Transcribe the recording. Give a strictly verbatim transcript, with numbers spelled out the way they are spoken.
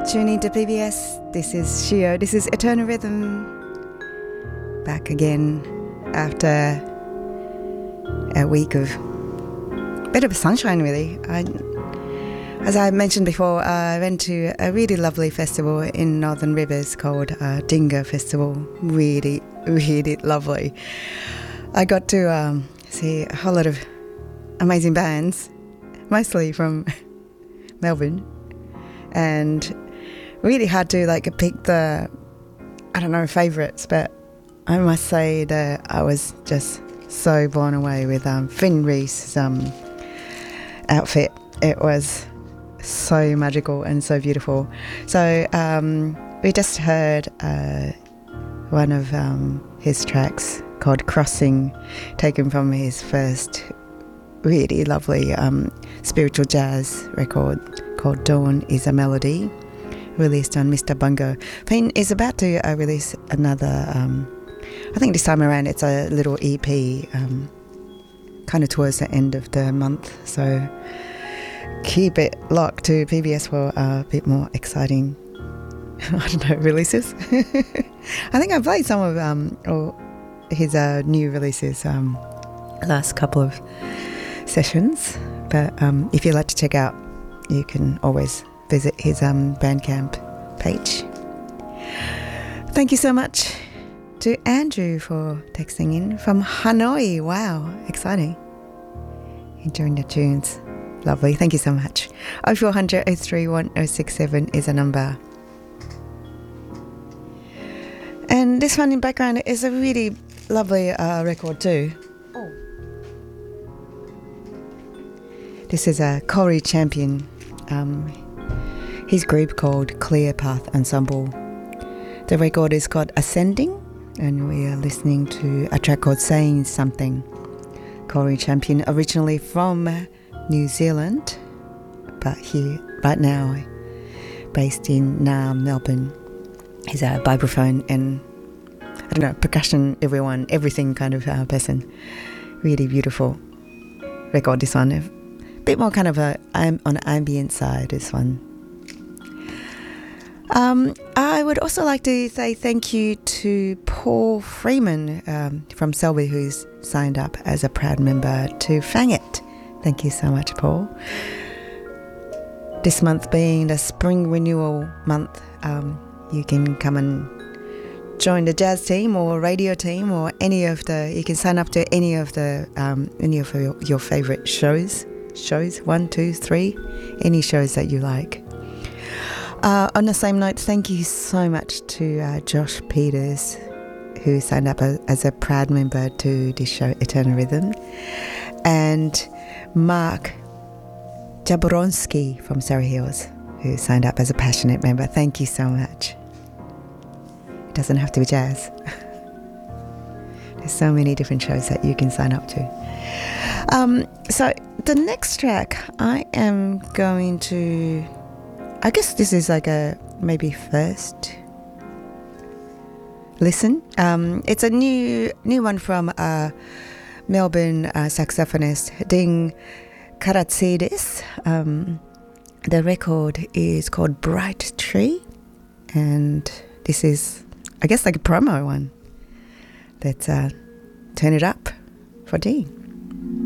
Tune into P B S. This is Shio. This is Eternal Rhythm. Back again after a week of a bit of sunshine, really. I, as I mentioned before, uh, I went to a really lovely festival in Northern Rivers called uh, Dinga Festival. Really, really lovely. I got to um, see a whole lot of amazing bands, mostly from Melbourne, and really hard to like pick the, I don't know, favourites, but I must say that I was just so blown away with um, Finn Reese's um, outfit. It was so magical and so beautiful. So um, we just heard uh, one of um, his tracks called Crossing, taken from his first really lovely um, spiritual jazz record called Dawn is a Melody, released on Mister Bungo. Finn is about to uh, release another, um, I think this time around it's a little E P, um, kind of towards the end of the month, so keep it locked to P B S for a bit more exciting, I don't know, releases. I think I played some of um, or his uh, new releases um, last couple of sessions, but um, if you'd like to check out, you can always visit his um, Bandcamp page. Thank you so much to Andrew for texting in from Hanoi. Wow, exciting. Enjoying the tunes. Lovely. Thank you so much. oh four hundred, oh three one, oh six seven is a number. And this one in background is a really lovely uh, record too. Oh. This is a Corey Champion. Um, his group called Clear Path Ensemble. The record is called Ascending, and we are listening to a track called Saying Something. Corey Champion, originally from New Zealand, but here right now based in Naarm, Melbourne. He's a vibraphone and I don't know, percussion, everyone, everything kind of uh, person. Really beautiful record, this one. A bit more kind of a um, on the ambient side, this one. Um, I would also like to say thank you to Paul Freeman um, from Selby, who's signed up as a proud member to Fang It. Thank you so much, Paul. This month being the spring renewal month, um, you can come and join the jazz team or radio team or any of the, you can sign up to any of the, um, any of your, your favourite shows, shows, one, two, three, any shows that you like. Uh, on the same note, thank you so much to uh, Josh Peters, who signed up a, as a proud member to this show, Eternal Rhythm, and Mark Jablonski from Surrey Hills, who signed up as a passionate member. Thank you so much. It doesn't have to be jazz. There's so many different shows that you can sign up to. Um, so the next track I am going to, I guess this is like a maybe first listen. Um, it's a new new one from uh, Melbourne uh, saxophonist Ding Karatsidis. Um, the record is called Bright Tree, and this is, I guess, like a promo one. Let's uh, turn it up for Ding.